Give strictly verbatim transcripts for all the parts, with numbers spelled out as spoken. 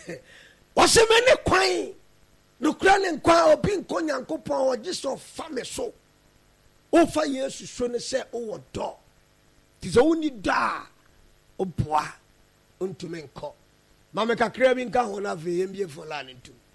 Wose me ne kwan no kura ne kwan obi nko Nyankopɔn o Jesus fa me so o fa Yesu so ne se o wodo ti so uni da o boa ontumi nko ma me kakra bi nka ho na ve yembie fo la ne ntum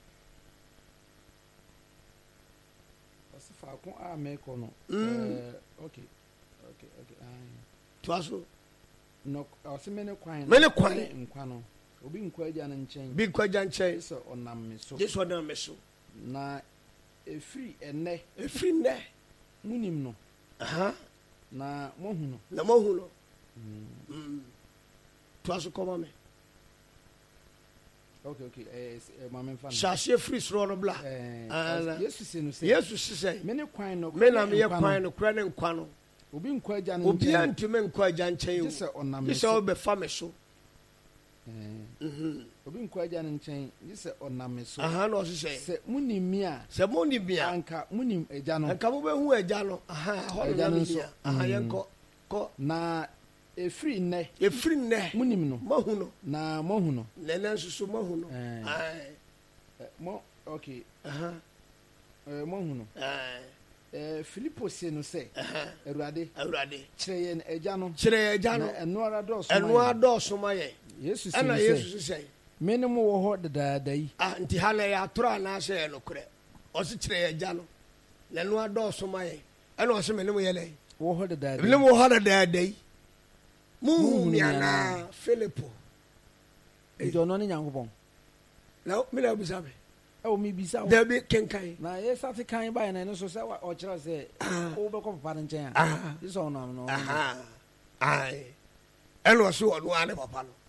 fa ko a me ko no eh okay okay okay ai tuaso no o se me ne kwan me ne kwan nkwa no obi nkwa agya na nchen bi nkwa agya nchen so onam me so Jesus onam me so na efiri ene efiri ne munim no aha na mohu no na mohu no mm tuaso koma me okay okay eh mama mfa shashe free sro no bla eh Yesu se no se Yesu se me ne kwan no me na me ye kwan no kura ne nkwa no obi nkwa agya na obi antume nkwa agya nchen o se onam me so so be fa me so mhm obi nkwa agya na nchen yi se onam me so aha no so se se munimi a se munimi a anka munim agya no anka mo be hu agya no aha ho no na so aha yenko ko na efiri nne efiri nne munim no mahu no na mahu no nene nsusu mahu no ai mo okay aha eh mahu no ai eh Filipo se no se Awurade Awurade kire ye agya no kire agya no eno ara do so eno ado so ma ye Yesu se ana Yesu se me ne mo wo ho dadaada yi ah nti ha na ya toro na se no kure o se kire agya no na eno ado so ma ye ana o se me ne mo ye le wo ho dadaada me ne mo ho dadaada yi mu mi ana Filipo ijo no ne Nyankopon na me na busa me e o mi bisa da bi kenkan na ye sate kan ba na no so se o kira se o be ko papa nchen a iso no no aha ai elo so onu ane papa no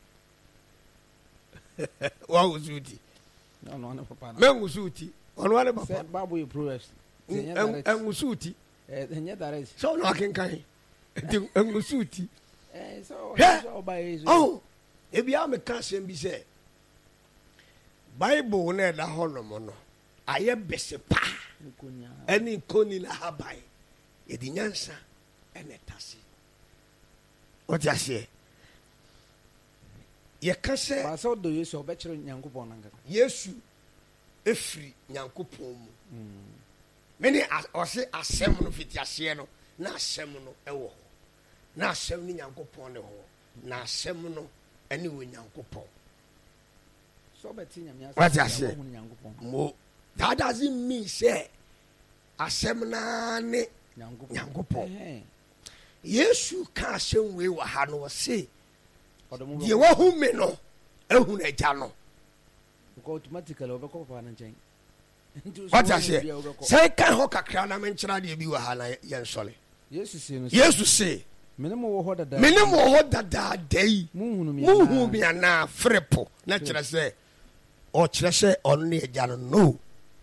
wa uzuti no no ane papa no me uzuti onu ane papa babu e progress en uzuti eh enye direct so no kenkan ti en uzuti eh so so ba e oh e bia me ka sem bi se Bible na da hono mo no aye bese pa nkonya ani koni na habai e di nyansa ene tase o ti ase ye ka se ba so do Yesu obekire Nyankopon nanga Yesu efiri Nyankopon mu meni o se asem no fiti ase no na asem no ewo na asem ni Nyankopon ne ho na asem no ene wo Nyankopon so beti nyamia what I say mo that doesn't mean say asem na ne Nyankopon Yesu ka asem we wa ha no say die wa hu me no ehun agya no ko automatically obekọ papa na nchen what I say say kan ho kakra na me nkyira de bi wa ha na ye nsole Yesu say no Yesu say menemo wo ho dada menemo ho dada dai muhunu mi muhunu mi na frepo na kyerɛ sɛ o kyerɛ sɛ ɔno ne agya no no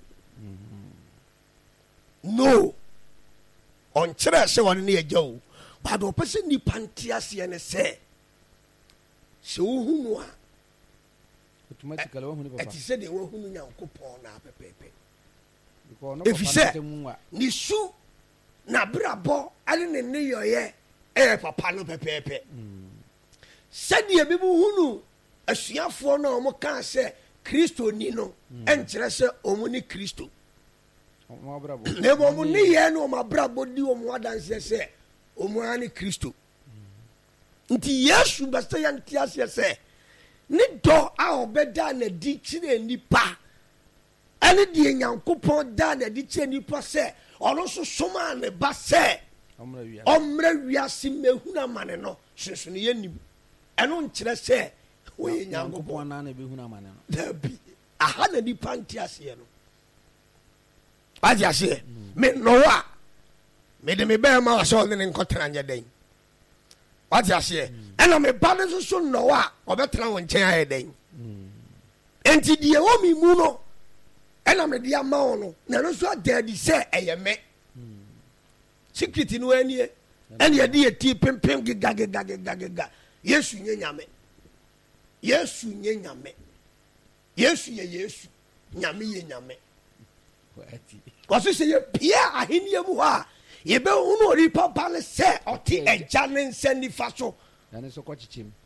no on kyerɛ sɛ ɔno ne agya o ba do pɛ sɛ nipa nte aseɛ ne sɛ sɛ wohunu a automatically wo hunu papa ɛti sɛ de wo hunu Nyankopɔn na pɛpɛpɛ because no papa sɛ ni su na brabɔ ane ne ne yɔyɛ eh papa no pɛpɛpɛ sɛdeɛ bi hunu asuafoɔ no ɔmo ka sɛ Kristo ni no ɛnkyerɛ sɛ ɔmo ni Kristo na ɔmo ne yɛ no ɔmo abrabɔ di ɔmo adanseɛ sɛ ɔmo ani Kristo nti Yesu bɛsɛ yɛ nte aseɛ sɛ ne dɔ a ɔbɛda na di kyerɛ nipa ɛne deɛ Nyankopɔn da na di kyerɛ nipa sɛ ɔno nso soma ne ba sɛ ɔmmerɛ wiase mehunu amane no sunsun yɛ nim ɛno nkyerɛ sɛ wɔyɛ Nyankopɔn na na behunu amane no dabi aha na nipa nte aseɛ no adi aseɛ me Noa me de me bɛɛ ma wasɛ ɔne ne nkɔtena nyɛ dɛn adi aseɛ ɛna me ba ne nso Noa ɔbɛtena wɔn nkyɛn ayɛ dɛn enti deɛ wɔ mi mu no ɛna me de ama wɔn no na no nso adaadi sɛ ɛyɛ me secret no anie ɛne yɛde yɛ ti pempem giga giga giga giga Yesu nye nyame Yesu nye nyame Yesu ye Yesu nyame ye nyame wɔso sɛ yɛ pia ahenniɛ mu hɔ a yɛbɛhunu onipa ba ne sɛ ɔte agya ne nsa nifa so ɛne so kɔkyekyem